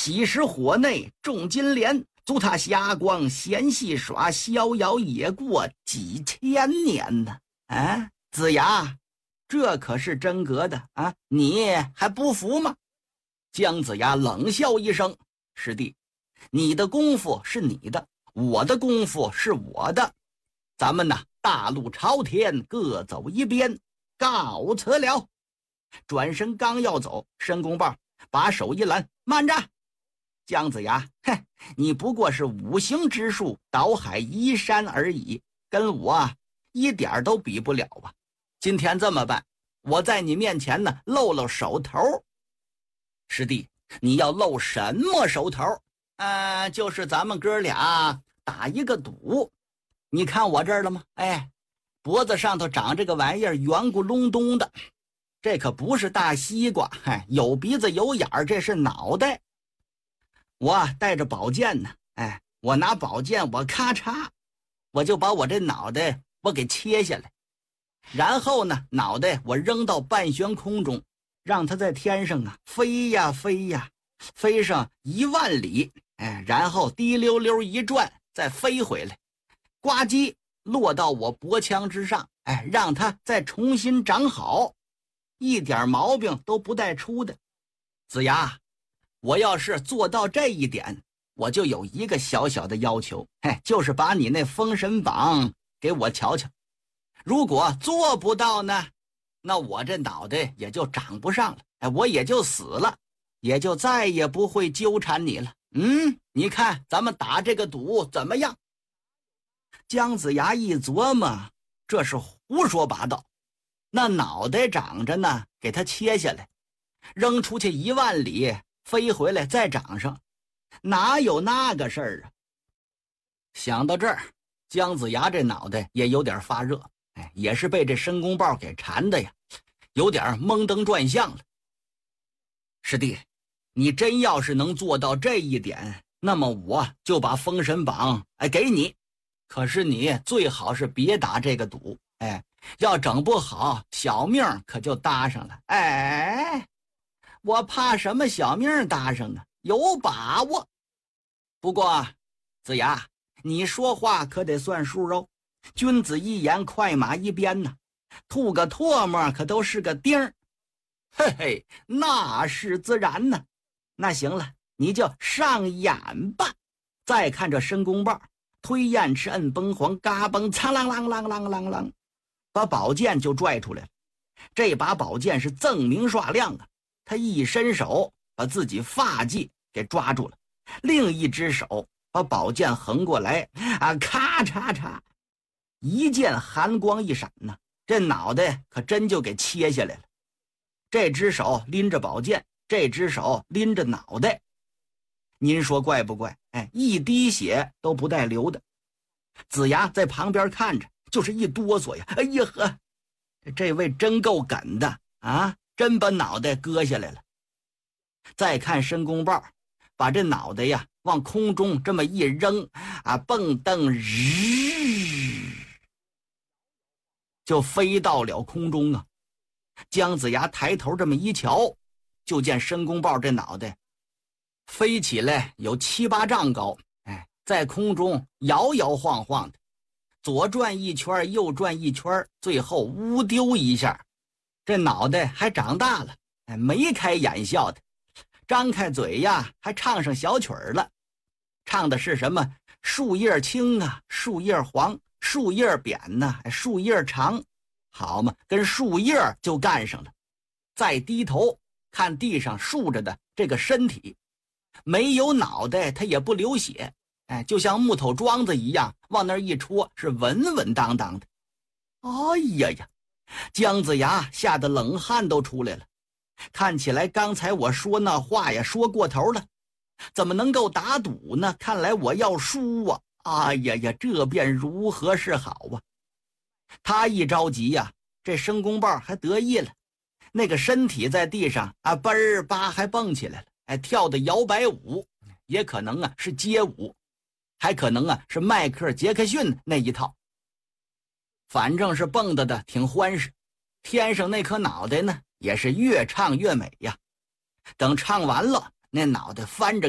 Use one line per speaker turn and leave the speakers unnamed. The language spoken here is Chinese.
几时火内重金莲，足他霞光闲戏耍，逍遥也过几千年呢。啊，子牙，这可是真格的啊，你还不服吗？姜子牙冷笑一声，师弟，你的功夫是你的，我的功夫是我的，咱们呢大路朝天，各走一边，告辞了。转身刚要走，申公豹把手一拦，慢着！姜子牙，哼，你不过是五行之术，倒海移山而已，跟我一点都比不了啊！今天这么办，我在你面前呢露露手头。师弟，你要露什么手头？就是咱们哥俩打一个赌。你看我这儿了吗？哎，脖子上头长这个玩意儿，圆咕隆咚的，这可不是大西瓜，有鼻子有眼儿，这是脑袋。我带着宝剑呢，我拿宝剑，我咔嚓，我就把我这脑袋我给切下来，然后呢，脑袋我扔到半悬空中，让它在天上啊飞呀飞呀，飞上10000里，然后滴溜溜一转，再飞回来，呱唧落到我脖腔之上，让它再重新长好，一点毛病都不带出的。子牙，我要是做到这一点，我就有一个小小的要求，就是把你那封神榜给我瞧瞧。如果做不到呢，那我这脑袋也就长不上了，我也就死了，也就再也不会纠缠你了。你看咱们打这个赌怎么样？姜子牙一琢磨，这是胡说八道，那脑袋长着呢，给它切下来，扔出去10000里，飞回来再长上，哪有那个事儿啊？想到这儿，姜子牙这脑袋也有点发热，也是被这申公豹给缠的呀，有点蒙登转向了。师弟，你真要是能做到这一点，那么我就把封神榜给你，可是你最好是别打这个赌，要整不好小命可就搭上了。我怕什么小命搭上啊？有把握。不过子牙，你说话可得算数哦，君子一言，快马一鞭呢，吐个唾沫可都是个钉儿。嘿嘿，那是自然呢。那行了，你就上演吧。再看这申公豹推雁翅摁崩簧，嘎嘣苍啷啷啷啷啷啷，把宝剑就拽出来了。这把宝剑是锃明刷亮啊，他一伸手把自己发髻给抓住了，另一只手把宝剑横过来，咔嚓嚓，一剑寒光一闪呢，这脑袋可真就给切下来了。这只手拎着宝剑，这只手拎着脑袋，您说怪不怪？一滴血都不带流的。子牙在旁边看着，就是一哆嗦呀，哎呀呵，这位真够梗的啊，真把脑袋割下来了。再看申公豹把这脑袋呀往空中这么一扔，蹦蹬日就飞到了空中啊。姜子牙抬头这么一瞧，就见申公豹这脑袋飞起来有7、8丈高，在空中摇摇晃晃的，左转一圈，右转一圈，最后乌丢一下，这脑袋还长大了，眉开眼笑的，张开嘴呀，还唱上小曲儿了。唱的是什么？树叶青啊，树叶黄，树叶扁呐，树叶长，好嘛，跟树叶就干上了。再低头看地上竖着的这个身体，没有脑袋，它也不流血，就像木头桩子一样，往那儿一戳，是稳稳当当的。哎呀呀，姜子牙吓得冷汗都出来了。看起来刚才我说那话呀说过头了，怎么能够打赌呢？看来我要输啊！哎呀呀，这便如何是好啊？他一着急呀，这申公豹还得意了，那个身体在地上嘣儿吧还蹦起来了，跳的摇摆舞，也可能是街舞，还可能是迈克尔·杰克逊那一套，反正是蹦的挺欢实。天上那颗脑袋呢，也是越唱越美呀。等唱完了，那脑袋翻着